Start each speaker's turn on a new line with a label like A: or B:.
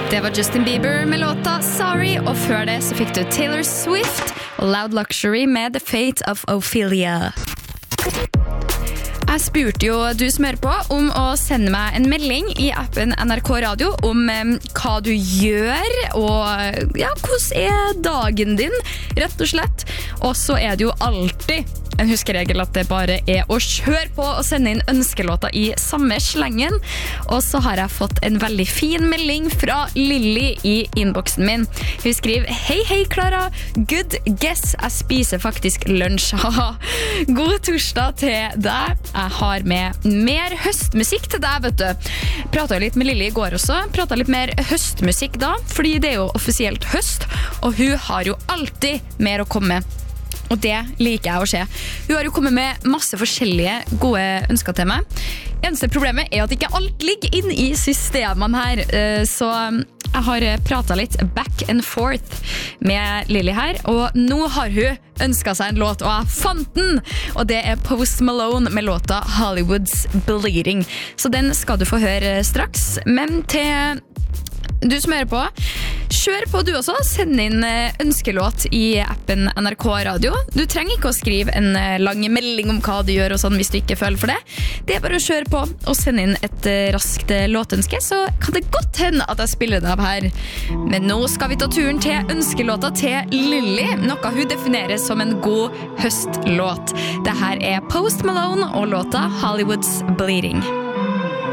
A: Det var Justin Bieber med låta Sorry, og før det så fikk du Taylor Swift og Loud Luxury med The Fate of Ophelia. Jeg spurte jo du som hører på om å sende meg en melding I appen NRK Radio om hva du gjør, og ja, hvordan dagen din, rett og slett. Og så det jo alltid en huskeregel at det bare å kjøre på og sende inn ønskelåter I samme slengen. Og så har jeg fått en veldig fin melding fra Lilly I innboksen min. Hun skriver: Hei Clara, good guess, jeg spiser faktisk lunsj. God torsdag til deg. Jeg har med mer høstmusikk til deg, vet du. Pratet litt med Lilly I går også. Pratet litt mer høstmusikk da, fordi det jo offisielt høst, og hun har jo alltid mer å komme med. Og det liker jeg å se. Hun har jo kommet med masse forskjellige gode ønsker til meg. Eneste problemet at ikke alt ligger inn I systemene her. Så jeg har pratet litt back and forth med Lilly her. Og nå har hun ønsket seg en låt, og jeg fant den! Og det Post Malone med låta Hollywood's Bleeding. Så den skal du få høre straks. Men til du som hører på, kjør på du også. Send inn ønskelåt I appen NRK Radio. Du trenger ikke å skrive en lang melding om hva du gjør og sånn hvis du ikke føler for det. Det bare å kjøre på og sende inn et raskt låtønske, så kan det godt hende at jeg spiller det av her. Men nå skal vi ta turen til ønskelåta til Lilly, noe hun definerer som en god høstlåt. Det her Post Malone og låta Hollywood's Bleeding.